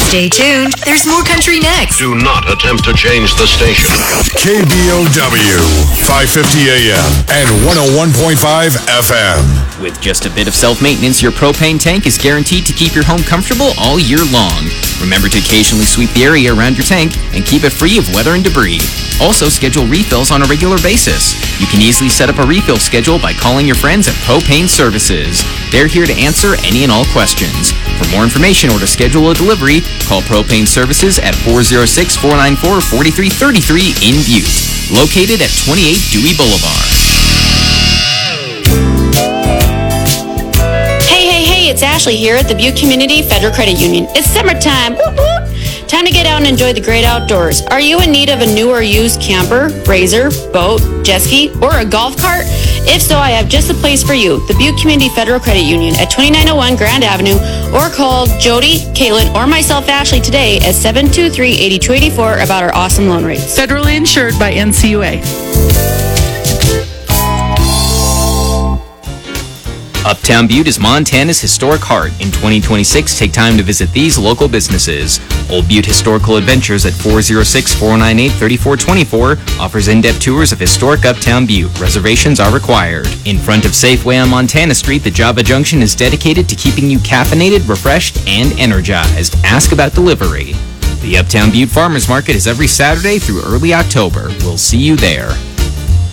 Stay tuned. There's more country next. Do not attempt to change the station. KBOW, 550 AM and 101.5 FM. With just a bit of self-maintenance, your propane tank is guaranteed to keep your home comfortable all year long. Remember to occasionally sweep the area around your tank and keep it free of weather and debris. Also, schedule refills on a regular basis. You can easily set up a refill schedule by calling your friends at Propane Services. They're here to answer any and all questions. For more information or to schedule a delivery, call Propane Services at 406-494-4333 in Butte. Located at 28 Dewey Boulevard. Hey, it's Ashley here at the Butte Community Federal Credit Union. It's summertime. Whoop, whoop. Time to get out and enjoy the great outdoors. Are you in need of a new or used camper, razor, boat, jet ski, or a golf cart? If so, I have just the place for you. The Butte Community Federal Credit Union at 2901 Grand Avenue, or call Jody, Caitlin, or myself, Ashley, today at 723-8284 about our awesome loan rates. Federally insured by NCUA. Uptown Butte is Montana's historic heart. In 2026, take time to visit these local businesses. Old Butte Historical Adventures at 406-498-3424 offers in-depth tours of historic Uptown Butte. Reservations are required. In front of Safeway on Montana Street, the Java Junction is dedicated to keeping you caffeinated, refreshed, and energized. Ask about delivery. The Uptown Butte Farmers Market is every Saturday through early October. We'll see you there.